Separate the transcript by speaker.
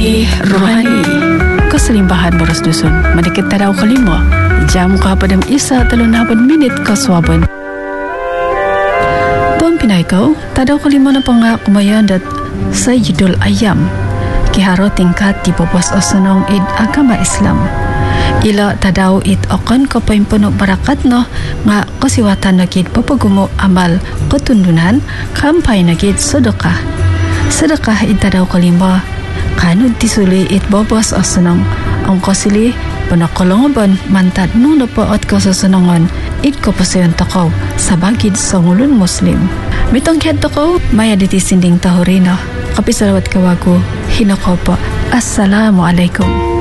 Speaker 1: Benih Rohani. Keselimbahan Boros Dusun. Mendikit tadau kelima. Jam ka padam isa 30 minit kaswaban. Tuan pinai kau, tadau kelima na pangak kumayan dat Sayyidul Ayam. Kiharo tingkat di bobos osunong id agama Islam. Ila tadau it okon kapain penuh barakat no nga kasiwatan nagid papagumo amal ketundunan kampai nagid sedekah. Sedekah it tadau kelima kanun tisuli it bobos osunong angko sili panakolongoban mantat nung dapat kasasanangan it kapasayon takaw sabagid sangulun muslim. Mitong kiat takaw maya ditisinding tahurino kapisalawat kawago hinako po. Assalamualaikum.